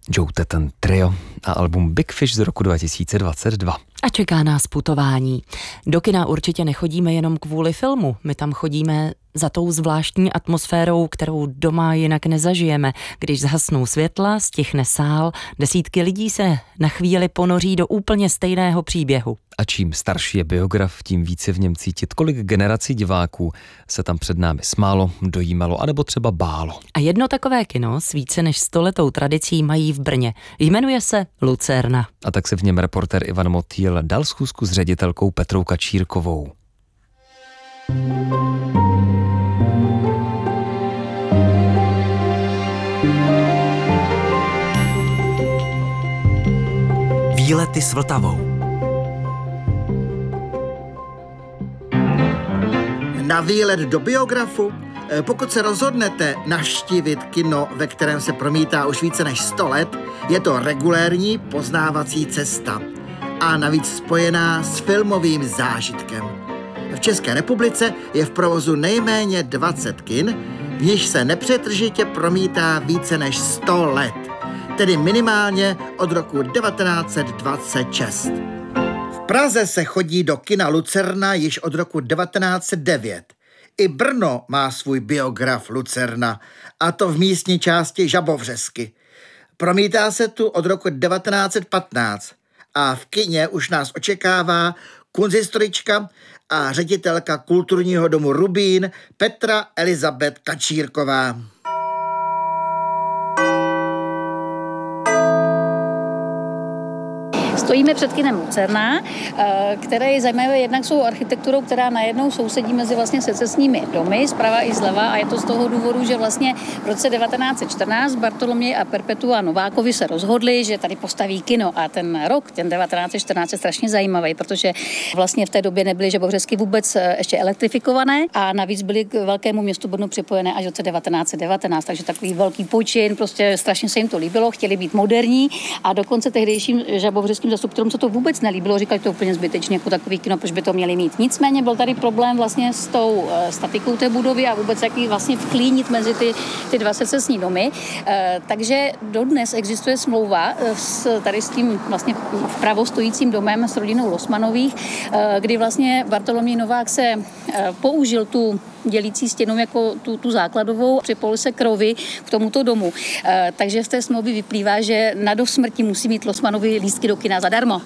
Joe Tetton Trio a album Big Fish z roku 2022. A čeká nás putování. Do kina určitě nechodíme jenom kvůli filmu, my tam chodíme za tou zvláštní atmosférou, kterou doma jinak nezažijeme. Když zhasnou světla, stichne sál, desítky lidí se na chvíli ponoří do úplně stejného příběhu. A čím starší je biograf, tím více v něm cítit, kolik generací diváků se tam před námi smálo, dojímalo, anebo třeba bálo. A jedno takové kino s více než 100letou tradicí mají v Brně. Jmenuje se Lucerna. A tak se v něm reportér Ivan Motýl dal schůzku s ředitelkou Petrou Kačírkovou. Výlety s Vltavou. Na výlet do biografu? Pokud se rozhodnete navštívit kino, ve kterém se promítá už více než 100 let, je to regulérní poznávací cesta a navíc spojená s filmovým zážitkem. V České republice je v provozu nejméně 20 kin, v nichž se nepřetržitě promítá více než 100 let, tedy minimálně od roku 1926. V Praze se chodí do kina Lucerna již od roku 1909. I Brno má svůj biograf Lucerna, a to v místní části Žabovřesky. Promítá se tu od roku 1915 a v kině už nás očekává kunsthistorička a ředitelka kulturního domu Rubín Petra Elizabeth Kačírková. Stojíme před kinem Lucerna, které je zajímavé jednak svou architekturou, která najednou sousedí mezi vlastně secesními domy, zprava i zleva, a je to z toho důvodu, že vlastně v roce 1914 Bartoloměj a Perpetua Novákovi se rozhodli, že tady postaví kino, a ten rok, ten 1914 je strašně zajímavý, protože vlastně v té době nebyly Žabovřesky vůbec ještě elektrifikované a navíc byly k velkému městu Brnu připojené až v roce 1919, takže takový velký počin, prostě strašně se jim to líbilo, chtěli být moderní, a dokonce tehdejším žabovřeským zastupitelům se to vůbec nelíbilo, říkali, že to úplně zbytečně jako takový kino, proč by to měli mít. Nicméně byl tady problém vlastně s tou statikou té budovy a vůbec jaký vlastně vklínit mezi ty dva secesní domy. Takže dodnes existuje smlouva tady s tím vlastně vpravo stojícím domem s rodinou Losmanových, kdy vlastně Bartoloměj Novák se použil tu dělící stěnu jako tu základovou, připojil se k rovi k tomuto domu. Takže z té smlouvy vyplývá, že na dosmrti musí mít Losmanovi lístky do kina zadarmo.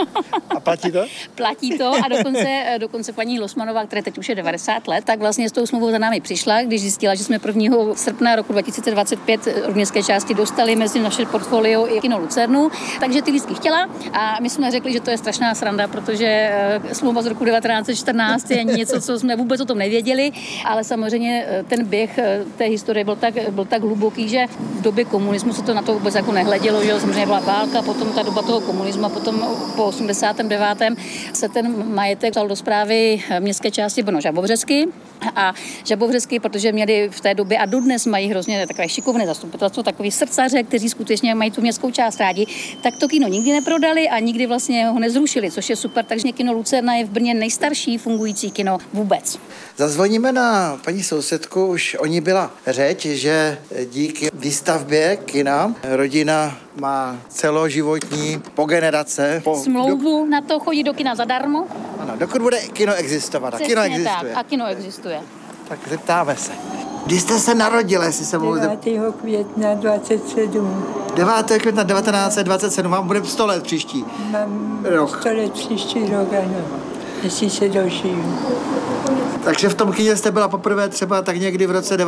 A platí to? Platí to, a dokonce paní Losmanová, která teď už je 90 let, tak vlastně s tou smlouvou za námi přišla, když zjistila, že jsme 1. srpna roku 2025 v městské části dostali mezi naše portfolio i kino Lucernu, takže ty lístky chtěla, a my jsme řekli, že to je strašná sranda, protože smlouva z roku 1914 je něco, co jsme vůbec o tom nevěděli. Ale samozřejmě ten běh té historie byl tak hluboký, že v době komunismu se to na to vůbec jako nehledělo, že samozřejmě byla válka, potom ta doba toho komunismu, a potom po 89. se ten majetek dal do správy městské části Brno Žabovřesky, a Žabovřesky, protože měli v té době a dodnes mají hrozně takové šikovné zastupitelstvo, takový srdcaře, kteří skutečně mají tu městskou část rádi, tak to kino nikdy neprodali a nikdy vlastně ho nezrušili, což je super, takže kino Lucerna je v Brně nejstarší fungující kino vůbec. Zazvoníme na paní sousedku, už o ní byla řeč, že díky výstavbě kina rodina má celoživotní po generace. Smlouvu na to chodí do kina zadarmo. Ano, dokud bude kino existovat. A kino existuje. Tak, a kino existuje. Tak zeptáme se. Kdy jste se narodila, jestli se mohu 9. května 27. 9. května 1927, vám bude 100 let příští rok. 100 let příští rok, ano. Jestli se dožiju. Takže v tom kině jste byla poprvé třeba tak někdy v roce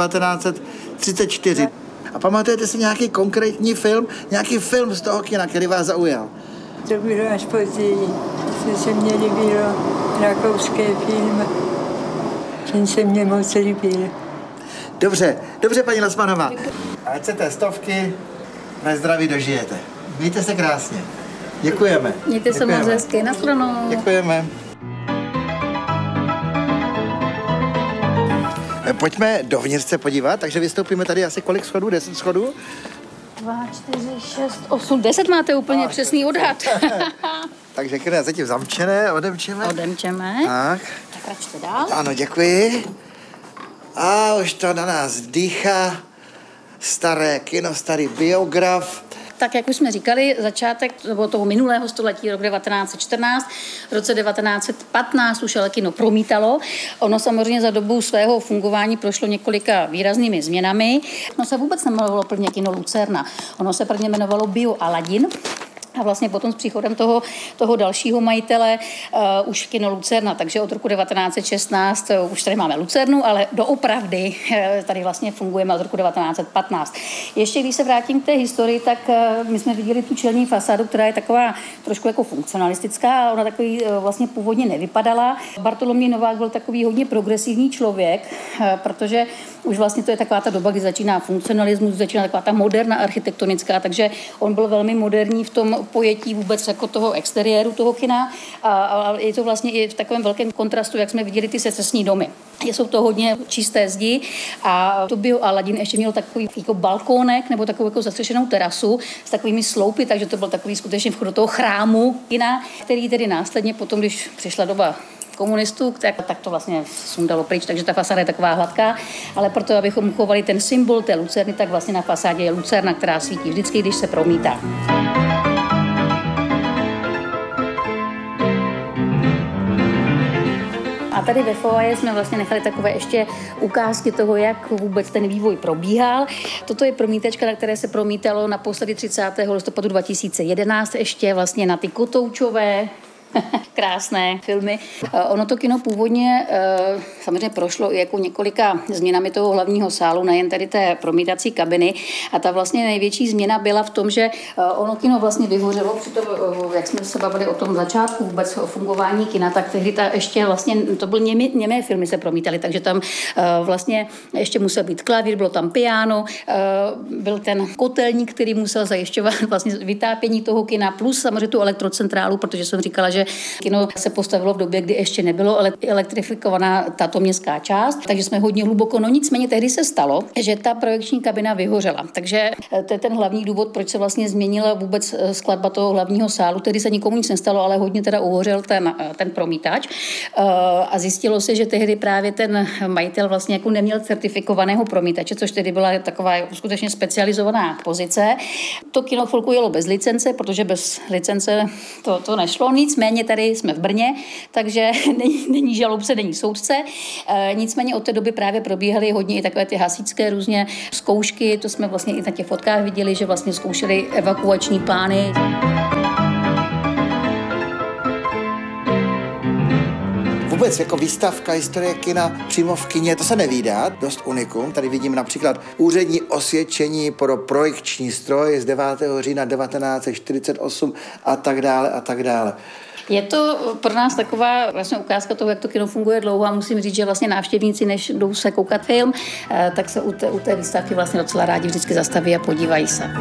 1934. A pamatujete si nějaký konkrétní film, nějaký film z toho kina, který vás zaujal? To bylo až později, co se mně líbilo, rakouský film. Ten se mně moc líbil. Dobře, paní Losmanová. Ať se té 100 na zdraví dožijete. Mějte se krásně. Děkujeme. Mějte se moc hezky. Nashledanou. Děkujeme. Pojďme dovnitř se podívat, takže vystoupíme tady asi kolik schodů? 10 schodů? 2, 4, 6, 8, 10 máte úplně přesný odhad. Takže kino je zatím zamčené, odemčeme. Tak račte dál. Ano, děkuji. A už to na nás dýchá. Staré kino, starý biograf. Tak, jak už jsme říkali, začátek toho minulého století, rok 1914, v roce 1915 už ale kino promítalo. Ono samozřejmě za dobu svého fungování prošlo několika výraznými změnami. Ono se vůbec nejmenovalo prvně kino Lucerna. Ono se prvně jmenovalo Bio Aladin. A vlastně potom s příchodem toho dalšího majitele už kino Lucerna, takže od roku 1916 už tady máme Lucernu, ale doopravdy tady vlastně fungujeme od roku 1915. Ještě když se vrátím k té historii, tak my jsme viděli tu čelní fasádu, která je taková trošku jako funkcionalistická, ale ona takový vlastně původně nevypadala. Bartoloměj Novák byl takový hodně progresivní člověk, protože už vlastně to je taková ta doba, kdy začíná funkcionalismus, začíná taková ta moderna architektonická, takže on byl velmi moderní v tom pojetí vůbec jako toho exteriéru toho kina a je to vlastně i v takovém velkém kontrastu, jak jsme viděli ty secesní domy. Jsou to hodně čisté zdi a to Bio Aladin ještě měl takový jako balkónek nebo takovou jako zastřešenou terasu s takovými sloupy, takže to byl takový skutečně vchod do toho chrámu kina, který tedy následně potom, když přišla doba komunistů, tak to vlastně sundalo pryč, takže ta fasáda je taková hladká, ale proto, abychom uchovali ten symbol té lucerny, tak vlastně na fasádě je lucerna, která svítí vždycky, když se promítá. A tady ve foaje jsme vlastně nechali takové ještě ukázky toho, jak vůbec ten vývoj probíhal. Toto je promítačka, na které se promítalo naposledy 30. listopadu 2011 ještě vlastně na ty kotoučové krásné filmy. Ono to kino původně samozřejmě prošlo i jako několika změnami toho hlavního sálu, nejen tady té promítací kabiny. A ta vlastně největší změna byla v tom, že ono kino vlastně vyhořelo při tom, jak jsme se bavili o tom začátku vůbec o fungování kina, tak tehdy ještě vlastně, to byl němé filmy se promítaly, takže tam vlastně ještě musel být klavír, bylo tam piano, byl ten kotelník, který musel zajišťovat vlastně vytápění toho kina, plus samozřejmě tu elektrocentrálu, protože jsem říkala, že kino se postavilo v době, kdy ještě nebylo elektrifikovaná tato městská část, takže jsme hodně hluboko. No nicméně tehdy se stalo, že ta projekční kabina vyhořela. Takže to je ten hlavní důvod, proč se vlastně změnila vůbec skladba toho hlavního sálu. Tehdy se nikomu nic nestalo, ale hodně teda uhořel ten promítač. A zjistilo se, že tehdy právě ten majitel vlastně jako neměl certifikovaného promítače, což tedy byla taková skutečně specializovaná pozice. To kino chvilku jelo bez licence, protože bez licence to nešlo. Nicméně tady jsme v Brně, takže není žalobce, není soudce. Nicméně od té doby právě probíhaly hodně i takové ty hasičské různě zkoušky, to jsme vlastně i na těch fotkách viděli, že vlastně zkoušeli evakuační plány. Vůbec jako výstavka historie kina přímo v kině, to se nevídá, dost unikum. Tady vidím například úřední osvědčení pro projekční stroj z 9. října 1948 a tak dále a tak dále. Je to pro nás taková vlastně ukázka toho, jak to kino funguje dlouho a musím říct, že vlastně návštěvníci, než jdou se koukat film, tak se u té výstavky vlastně docela rádi vždycky zastaví a podívají se.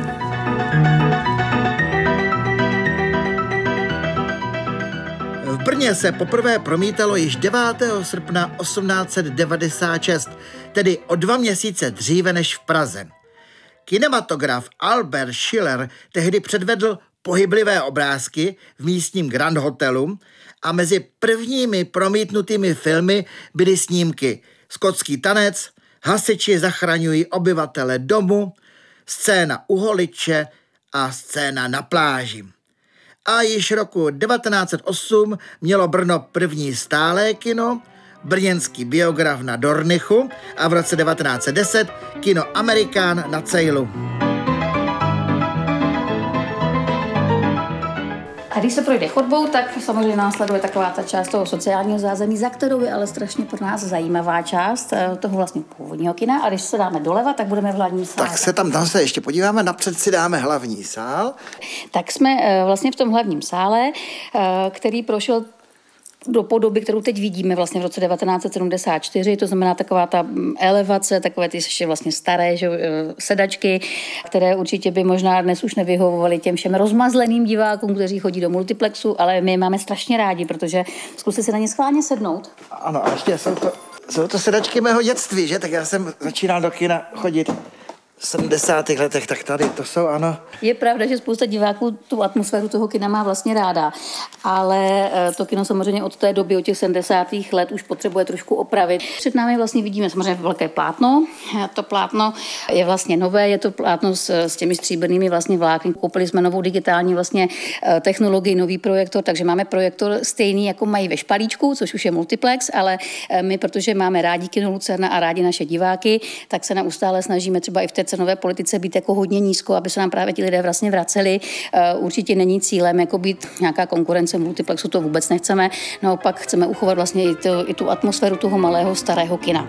V Brně se poprvé promítalo již 9. srpna 1896, tedy o 2 měsíce dříve než v Praze. Kinematograf Albert Schiller tehdy předvedl pohyblivé obrázky v místním Grand Hotelu a mezi prvními promítnutými filmy byly snímky Skotský tanec, Hasiči zachraňují obyvatele domu, Scéna u holiče a Scéna na pláži. A již roku 1908 mělo Brno první stálé kino, brněnský Biograf na Dornichu a v roce 1910 kino Amerikán na Cejlu. A když se projde chodbou, tak samozřejmě následuje taková ta část toho sociálního zázemí, za kterou je ale strašně pro nás zajímavá část toho vlastně původního kina. A když se dáme doleva, tak budeme v hlavním sále. Tak se tam se ještě podíváme, napřed si dáme hlavní sál. Tak jsme vlastně v tom hlavním sále, který prošel do podoby, kterou teď vidíme vlastně v roce 1974, to znamená taková ta elevace, takové ty ještě vlastně staré sedačky, které určitě by možná dnes už nevyhovovaly těm všem rozmazleným divákům, kteří chodí do multiplexu, ale my je máme strašně rádi, protože zkuste si na ně schválně sednout. Ano, a ještě jsou to sedačky mého dětství, že? Tak já jsem začínal do kina chodit 70. letech, tak tady to jsou, ano. Je pravda, že spousta diváků tu atmosféru toho kina má vlastně ráda, ale to kino samozřejmě od té doby, od těch 70. let už potřebuje trošku opravit. Před námi vlastně vidíme samozřejmě velké plátno. To plátno je vlastně nové, je to plátno s těmi stříbrnými vlastně vlákny. Koupili jsme novou digitální vlastně technologii, nový projektor, takže máme projektor stejný, jako mají ve Špalíčku, což už je multiplex, ale my, protože máme rádi kino Lucerna a rádi naše diváky, tak se neustále snažíme třeba i v té cenové politice být jako hodně nízko, aby se nám právě ti lidé vlastně vraceli. Určitě není cílem jako být nějaká konkurence multiplexu, to vůbec nechceme. Naopak chceme uchovat vlastně i tu atmosféru toho malého starého kina.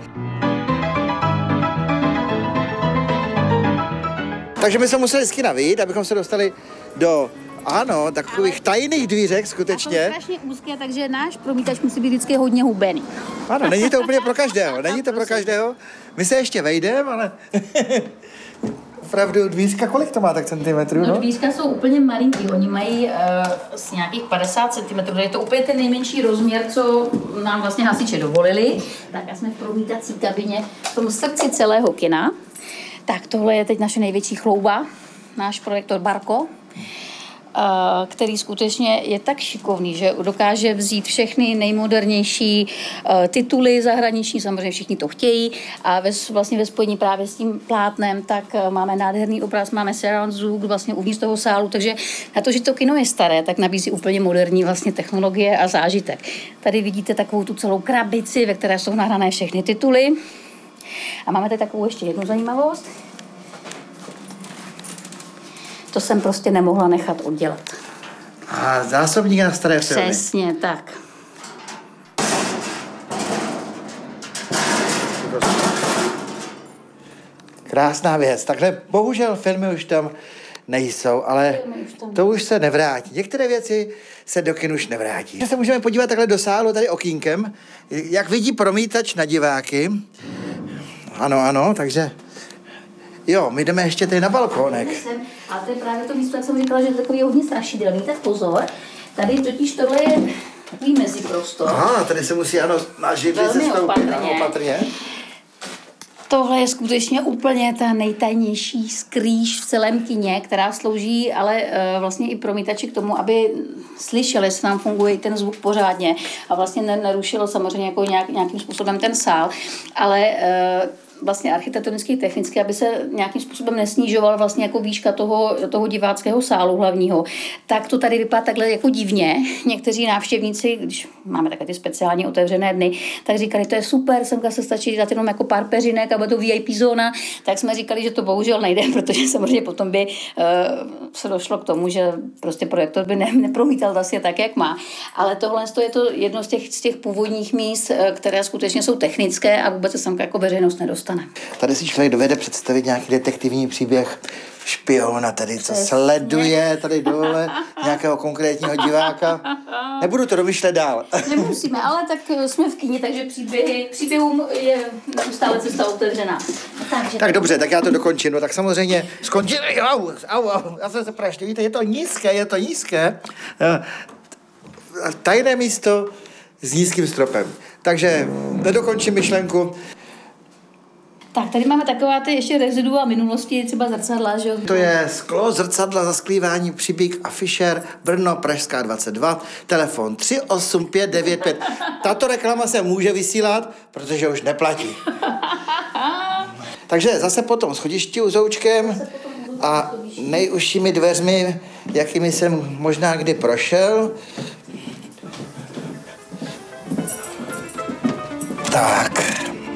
Takže my jsme museli z kina vyjít, abychom se dostali do, ano, takových tajných dvířek skutečně. A to je strašně úzké, takže náš promítač musí být vždycky hodně hubený. Ano, není to úplně pro každého, není to pro každého. My se ještě vejdeme, ale opravdu dvířka, kolik to má tak centimetrů? No dvířka jsou úplně malinký, oni mají z nějakých 50 cm, je to úplně ten nejmenší rozměr, co nám vlastně hasiče dovolili. Tak a jsme v promítací kabině v tom srdci celého kina. Tak tohle je teď naše největší chlouba, náš projektor Barco, který skutečně je tak šikovný, že dokáže vzít všechny nejmodernější tituly zahraniční, samozřejmě všichni to chtějí, a vlastně ve spojení právě s tím plátnem, tak máme nádherný obraz, máme surround zvuk vlastně uvnitř toho sálu, takže na to, že to kino je staré, tak nabízí úplně moderní vlastně technologie a zážitek. Tady vidíte takovou tu celou krabici, ve které jsou nahrané všechny tituly. A máme tady takovou ještě jednu zajímavost. To jsem prostě nemohla nechat oddělat. A zásobník na staré filmy. Přesně tak. Krásná věc. Takhle bohužel filmy už tam nejsou, ale to už se nevrátí. Některé věci se do kin už nevrátí. Se můžeme podívat takhle do sálu, tady okýnkem, jak vidí promítač na diváky. Ano, takže jo, my jdeme ještě tady na balkónek. A to je právě to místo, jak jsem říkala, že je takový hodně strašidelný, tak pozor. Tady totiž tohle je takový meziprostor. Aha, tady se musí, ano, na židli se stoupit. Opatrně. Tohle je skutečně úplně ta nejtajnější skrýš v celém kině, která slouží ale vlastně i promítači k tomu, aby slyšeli, jestli nám funguje ten zvuk pořádně a vlastně nerušilo samozřejmě jako nějakým způsobem ten sál, ale vlastně architektonicky, technicky, aby se nějakým způsobem nesnižoval vlastně jako výška toho diváckého sálu hlavního. Tak to tady vypadá takhle jako divně. Někteří návštěvníci, když máme takové ty speciální otevřené dny, tak říkali, to je super, semka se stačí dát jenom jako pár peřinek a bude to VIP zóna. Tak jsme říkali, že to bohužel nejde, protože samozřejmě potom by se došlo k tomu, že prostě projektor by nepromítal vlastně tak, jak má. Ale tohle je to jedno z těch původních míst, které skutečně jsou technické a vůbec se semka jako veřejnost nedostane. Tady si člověk dovede představit nějaký detektivní příběh špiona tady, co sleduje tady dole nějakého konkrétního diváka. Nebudu to domýšlet dál. Nemusíme, ale tak jsme v kyni, takže příběhům je neustále cesta otevřená. Tak dobře, tak já to dokončím. No tak samozřejmě skončím. Au, já jsem se praštil. Víte, je to nízké. Tajné místo s nízkým stropem. Takže nedokončím myšlenku. Tak, tady máme taková ty ještě rezidua minulosti, třeba zrcadla, že jo? To je sklo, zrcadla, zasklívání, Přibík a Fischer, Brno, Pražská 22, telefon 38595. Tato reklama se může vysílat, protože už neplatí. Takže zase potom schodišti uzoučkem a nejužšími dveřmi, jakými jsem možná kdy prošel. Tak.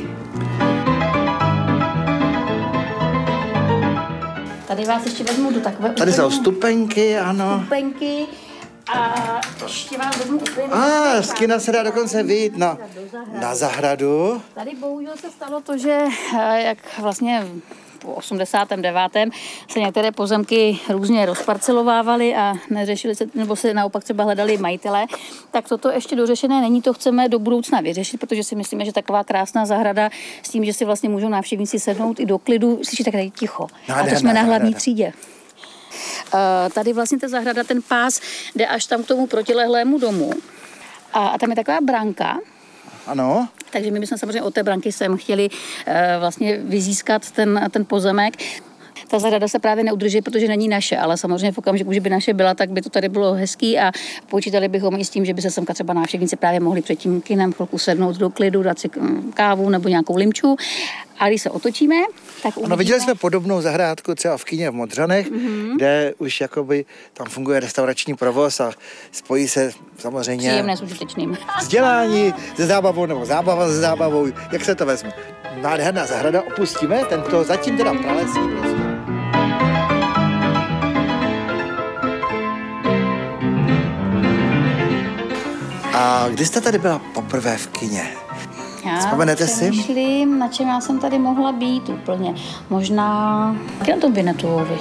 Tady vás ještě vezmu do takové... Tady jsou stupenky, ano. Stupenky a ještě vás vezmu úplně... Z kina se dá dokonce vyjít na zahradu. Tady bohužel se stalo to, že jak vlastně po 89. se některé pozemky různě rozparcelovávaly a neřešili se, nebo se naopak třeba hledali majitelé, tak toto ještě dořešené není, to chceme do budoucna vyřešit, protože si myslíme, že taková krásná zahrada s tím, že si vlastně můžou návštěvníci sednout i do klidu, slyšíte, tak tady ticho. A to jsme na hlavní třídě. Tady vlastně ta zahrada, ten pás jde až tam k tomu protilehlému domu a tam je taková branka, Ano. Takže my bychom samozřejmě od té branky sem chtěli vlastně vyzískat ten pozemek. Ta zahrada se právě neudrží, protože není naše, ale samozřejmě v okamžiku, že by naše byla, tak by to tady bylo hezký a počítali bychom i s tím, že by se semka třeba návštěvníci právě mohli před tím kinem chvilku sednout do klidu, dát si kávu nebo nějakou limču. A když se otočíme, tak uvidíme... No, viděli jsme podobnou zahrádku třeba v kině v Modřanech, kde už jakoby tam funguje restaurační provoz a spojí se samozřejmě... Příjemné s užitečným. Vzdělání se zábavou nebo zábava se zábavou, jak se to vezme. Nádherná zahrada, opustíme tento zatím teda pralesní prostor. A kdy jste tady byla poprvé v kině? Vzpomenete si? Přemýšlím, na čem já jsem tady mohla být úplně. Možná na tom Vinetuovi.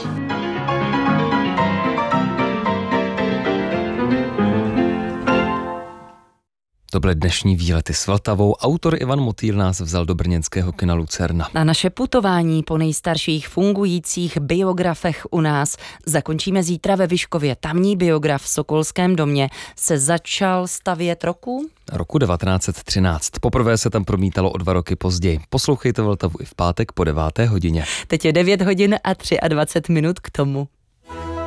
To byly dnešní výlety s Vltavou. Autor Ivan Motýl nás vzal do brněnského kina Lucerna. Na naše putování po nejstarších fungujících biografech u nás zakončíme zítra ve Vyškově. Tamní biograf v Sokolském domě se začal stavět roku 1913. Poprvé se tam promítalo o 2 roky později. Poslouchejte Vltavu i v pátek po 9. hodině. Teď je 9 hodin a 23 minut k tomu.